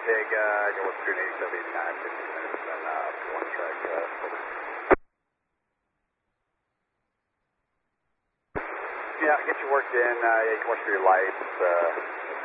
Pig, go with 28789, 15 minutes, and one track. Yeah, get you worked in. You can watch for your lights.